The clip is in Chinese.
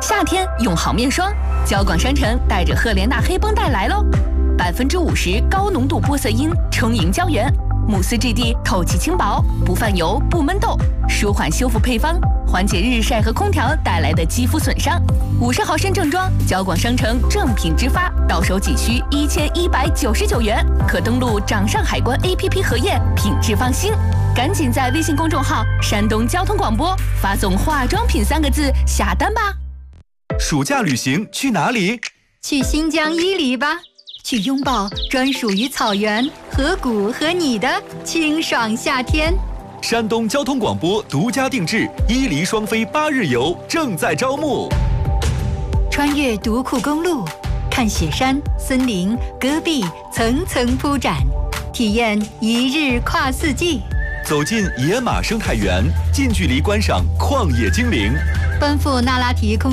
夏天用好面霜，交广商城带着赫莲娜黑绷带来喽，50%高浓度玻色因充盈胶原，慕斯质地透气轻薄，不泛油不闷痘，舒缓修复配方，缓解日晒和空调带来的肌肤损伤。50毫升正装，交广商城正品直发，到手仅需1199元，可登录掌上海关 APP 核验，品质放心。赶紧在微信公众号山东交通广播发送化妆品3个字下单吧。 暑假旅行去哪里？ 去新疆伊犁吧，去拥抱专属于草原、河谷和你的清爽夏天。 山东交通广播独家定制伊犁双飞8日游正在招募。 穿越独库公路，看雪山、森林、戈壁层层铺展，体验1日跨4季。 走进野马生态园，近距离观赏旷野精灵。 奔赴那拉提空